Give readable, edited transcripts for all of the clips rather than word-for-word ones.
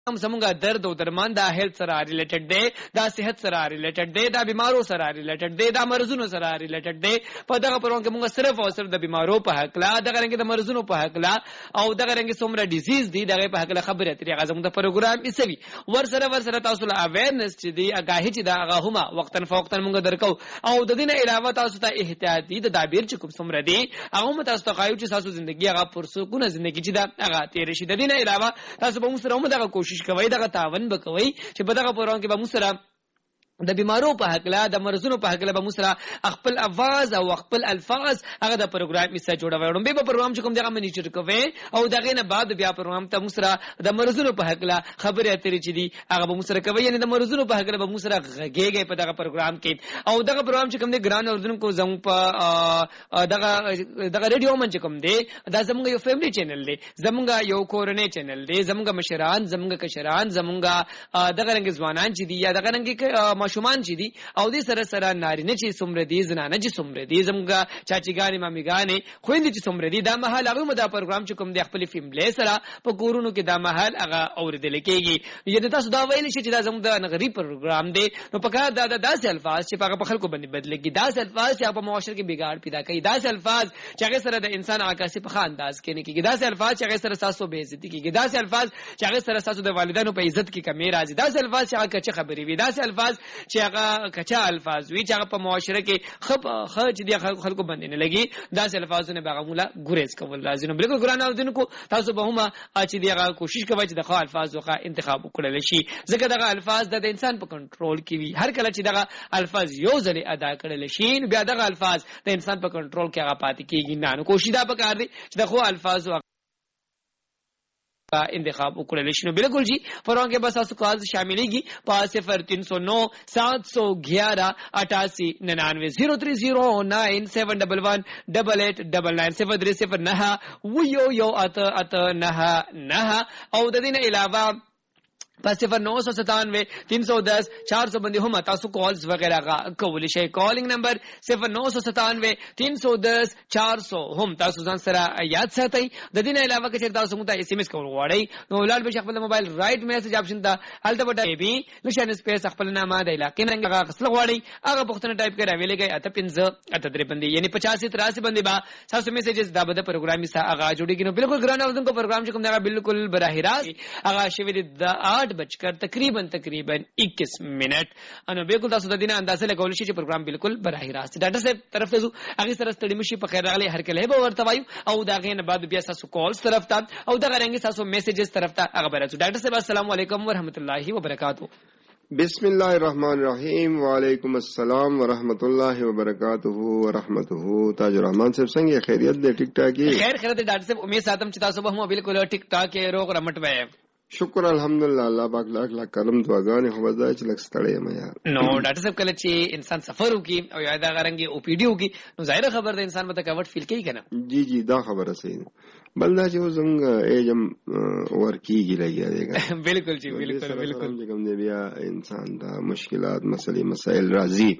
زمونږه درد او درمان دا هیلث سره ریلیټډ دی دا صحت سره ریلیټډ دی دا بیمارو سره ریلیټډ دی دا مرزونو سره ریلیټډ دی په دغه پروګرام کې موږ صرف او صرف د بیمارو په حق لا دغه رنګ د مرزونو په حق لا او دغه رنګ څومره ډیزیز دی دغه په حق لا خبره اترې غزم د پروګرام ایسوي ور سره تاسو له اویرنس چې دی اگاهی چې دا هغه هم وختن فوقتن موږ درکو او د دې نه علاوه تاسو ته احتیاطي د تعبیر چې کوم څومره دی هغه تاسو ته خایو چې تاسو ژوندۍ هغه پرسکونه ژوندۍ چې دا هغه تیر شي د دې نه علاوه تاسو به موږ سره هم دغه کوشش کوئ دغه تعاون وکوي چې په دغه پروګرام کې به موږ سره د بیمارو په حق لا د مرزونو په حق لا به مسره خپل आवाज او خپل الفاظ هغه د پروګرام یې جوړوي به پروګرام چې کوم دغه منیچر کوي او دغه نه بعد بیا پروګرام ته مسره د مرزونو په حق لا خبره اترې چي دي هغه به مسره کوي یعنی د مرزونو په حق لا به مسره غږیږي په دغه پروګرام کې او دغه پروګرام چې کوم دی ګران اردن کو زمو په دغه ریډیو من چې کوم دی دا زموږ یو فیملی چینل دی زموږ یو کورنۍ چینل دی زموږ مشران زموږ کشران زموږ دغه رنګ ځوانان چې دي یا دغه رنګ شومان چې دي او دې سره نارینه چې څومره دي زنانه چې څومره دي زموږ چاچیګانې ماميګانې خويندې چې څومره دي دا مهال هغه مدا پروګرام چې کوم د خپل فیملی سره په کورونو کې دا مهال هغه اوریدل کېږي یعنی تاسو دا ویل شي چې دا زموږ د نغري پروګرام دی نو پکې دا داسې الفاظ چې په خلکو باندې بدلېږي داسې الفاظ چې په معاشره کې بګاړ پیدا کوي داسې الفاظ چې هغه سره د انسان عکاسي په انداز کې نه کېږي داسې الفاظ چې هغه سره تاسو به عزت کېږي داسې الفاظ چې هغه سره تاسو د والدانو په عزت کې کمی راځي داسې الفاظ چې هغه کچه خبري وي داسې الفاظ چې هغه کچا الفاظ وی چې هغه په معاشره کې خرج دي خلکو باندې نه لګي داسې الفاظونه به غوړه ګریز کول لازم بالکل ګران او دین کو تاسو به هم چې دغه کوشش کوي چې دغه الفاظ وکړه انتخاب وکړل شي ځکه دغه الفاظ د انسان په کنټرول کې وي هر کله چې دغه الفاظ یو ځل ادا کړل شي بیا دغه الفاظ د انسان په کنټرول کې هغه پاتې کیږي نه کوشش دا پکار دي چې دغه الفاظ انتخاب وکړل شي نو بالکل جی پروګرام کې بس تاسو کال شاملېږي په 0309 711 8899 0309 او د دې نه علاوه پس 0997 310 400 باندې هم تاسو کالز وغیرہ کولی شئ کالینګ نمبر 0997 310 400 هم تاسو ځان سره یاد ساتئ د دې نه علاوه چې تاسو موږ ته اس ام اس کول غواړئ نو ولال به خپل موبایل رائټ میسج اپشن ته الته بټه بي نشان سپیس خپل نامه د علاقې نه هغه خپل غواړئ هغه پښتنه ټایپ کړئ ویلګي اته 15 اته 3 باندې یعنی 85 83 باندې با تاسو میسجز دا بده پروګرام یې هغه جوړیږي نو بالکل ګران اوردن کو پروګرام چې کوم دا بالکل براه راست هغه شوی د 8:21 تقریبا 21 منٹ انو بالکل تاسو د دینه اندازه لګول شي چې پروګرام بالکل براه راست ډاټا سیټ طرف ته هغه سره ستړي مشي په خیر راغلي هر کله به ورته وایو او دا غینه بعد بیا تاسو کالز طرف ته او دا غرنګ تاسو میسجز طرف ته هغه براتو ډاټا سیټ السلام علیکم ورحمت الله وبرکاتہ بسم الله الرحمن الرحیم وعلیکم السلام ورحمت الله وبرکاتہ ورحمته تاج الرحمن صاحب څنګه خیریت دې ټیک ټاک خیر خیریت ډاټا سیټ امید ساتم چې تاسو به هم بالکل ټیک ټاک روغ رمټ وای شکر الحمدلله الله پاک لاکھ لاکھ کرم دعاګانې خو وځي چې لږ ستړی یم یار نو ډاکټر صاحب کله چې انسان سفر وکي او یا دا غرنګي او پی ډی وکي نو ظاهر خبر ده انسان مته کاوت فیل کوي کنه جی دا خبره صحیح ده بلدا چې څنګه ایجم ورکیږي لګیا دی بالکل جی بالکل کوم دی بیا انسان دا مشکلات مسائل راځي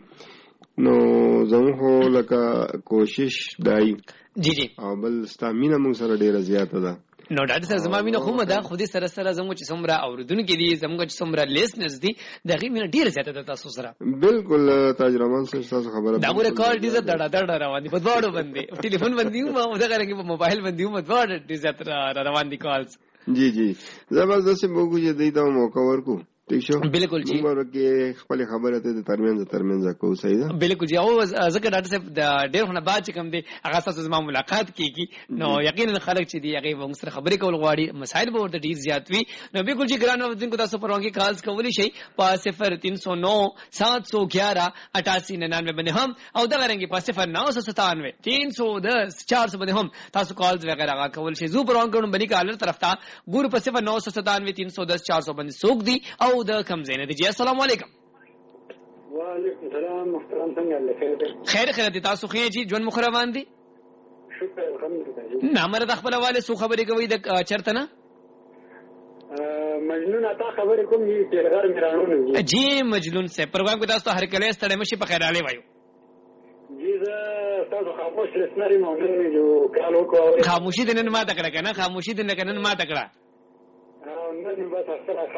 نو زموږ لکه کوشش دای جی او بل ستامینه موږ سره ډیره زیاته ده نو ډاکټر صاحب زما مینه خو مده خو دې سره زموږ چې څومره اوردونکو دي زموږ چې څومره لیسنرز دي دغه مینه ډیره زیاته ده تاسو سره بالکل تاج رحمان صاحب تاسو خبره دا مو ریکارډ دي زړه روان دي په دواړو باندې ټلیفون باندې او دغه رنګ په موبایل باندې هم دواړو دي زیاته روان دي کالز جی زبردست موږ چې دې ته موقع ورکو ٹھیک شو بالکل جی موږ ورکه خپل خبره ته ترمنځ کو صحیح ده بالکل جی او ځکه ډاکټر صاحب د ډېر خونه بعد چې کوم دی هغه تاسو زما ملاقات کیږي نو یقینا خلک چې دی هغه موږ سره خبرې کول غواړي مسائل به ورته ډیر زیات وي نو بالکل جی ګران اوردونکو تاسو پرونګي کالز کولی شي په 0309 711 8899 باندې هم او دا غرنګي په 0997 310 400 باندې هم تاسو کالز وغیرہ کول شي زو پرونګو باندې کالر طرف ته ګور په 0997 310 400 باندې سوق دی او د کم زینه دي السلام علیکم وعلیکم السلام محترم څنګه خیر دي تاسو خیر جی جون مخروان دي شکر الحمدلله نامره د خپل والي سو خبرې کوي د چرته نه مجنون عطا خبرې کوم چې تیرغار میرانو جی مجنون سے پروګرام کو تاسو هر کله ستړی مشي په خیر علي وایو جی تاسو خاموش لسناري مونږ جو کالو کو خاموشي دنن ما تکړه کنه خاموشي دنن کنن ما تکړه نن بس اصله